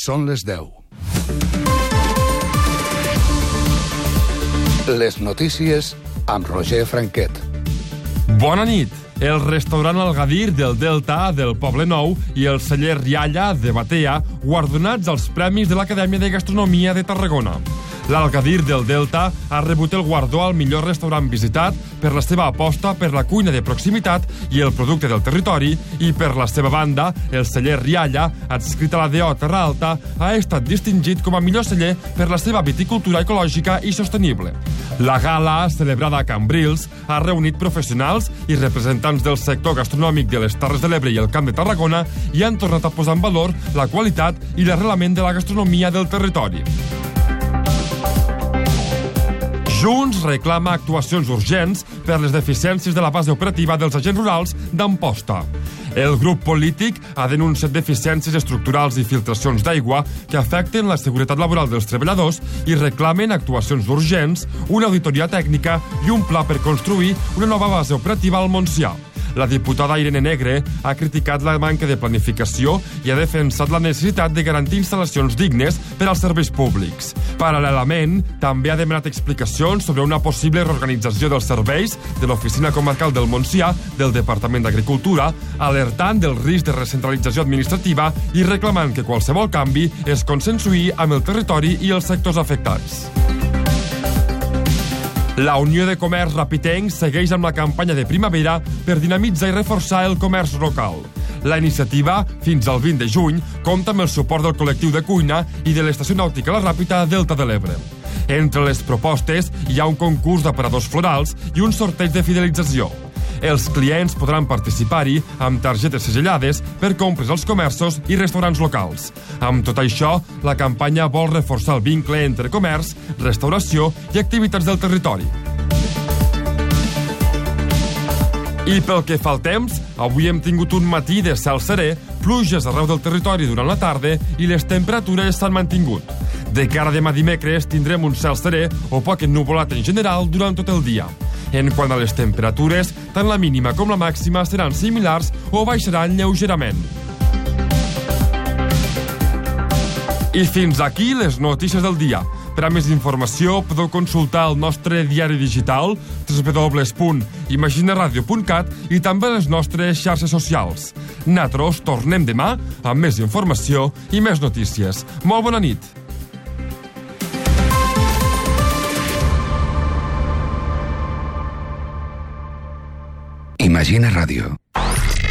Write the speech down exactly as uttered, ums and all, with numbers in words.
Són les deu. Les notícies amb Roger Franquet. Bona nit. El restaurant El Gadir del Delta del Poble Nou i el celler Rialla de Batea, guardonats als Premis de l'Acadèmia de Gastronomia de Tarragona. L'Al Gadir del Delta ha rebut el guardó al millor restaurant visitat per la seva aposta per la cuina de proximitat i el producte del territori, i per la seva banda, el celler Rialla, adscrit a la D O Terra Alta, ha estat distingit com a millor celler per la seva viticultura ecològica i sostenible. La gala, celebrada a Cambrils, ha reunit professionals i representants del sector gastronòmic de les Terres de l'Ebre i el Camp de Tarragona i han tornat a posar en valor la qualitat i l'arrelament de la gastronomia del territori. Junts reclama actuacions urgents per les deficiències de la base operativa dels agents rurals d'Amposta. El grup polític ha denunciat deficiències estructurals i filtracions d'aigua que afecten la seguretat laboral dels treballadors i reclamen actuacions urgents, una auditoria tècnica i un pla per construir una nova base operativa al Montsià. La diputada Irene Negre ha criticat la manca de planificació i ha defensat la necessitat de garantir instal·lacions dignes per als serveis públics. Paral·lelament, també ha demanat explicacions sobre una possible reorganització dels serveis de l'Oficina Comarcal del Montsià del Departament d'Agricultura, alertant del risc de recentralització administrativa i reclamant que qualsevol canvi es consensuï amb el territori i els sectors afectats. La Unió de Comerç Rapitenc segueix amb la campanya de primavera per dinamitzar i reforçar el comerç local. La iniciativa, fins al vint de juny, compta amb el suport del col·lectiu de cuina i de l'Estació Nàutica La Ràpita Delta de l'Ebre. Entre les propostes hi ha un concurs d'aparadors florals i un sorteig de fidelització. Els clients podran participar-hi amb targetes segellades per compres als comerços i restaurants locals. Amb tot això, la campanya vol reforçar el vincle entre comerç, restauració i activitats del territori. I pel que fa al temps, avui hem tingut un matí de cel serè, pluges arreu del territori durant la tarda i les temperatures s'han mantingut. De cara a demà dimecres tindrem un cel serè o poc ennuvolat en general durant tot el dia. En quant a les temperatures, tant la mínima com la màxima seran similars o baixaran lleugerament. I fins aquí les notícies del dia. Per a més informació podeu consultar el nostre diari digital w w w punt imaginaradio punt cat i també les nostres xarxes socials. Nosaltres tornem demà amb més informació i més notícies. Molt bona nit! Imagina Ràdio.